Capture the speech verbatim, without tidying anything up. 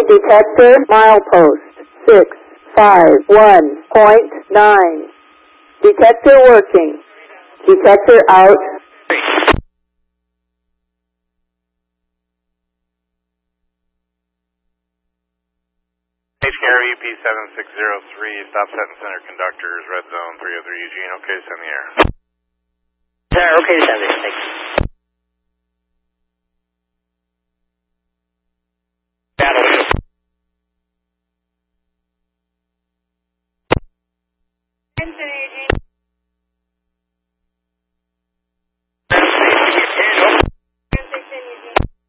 detector, milepost six five one point nine. Detector working. Detector out. H K R E P seven six zero three, stop set and center conductors, red zone three oh three Eugene, okay, send the air. Yeah, okay, send it, thank you.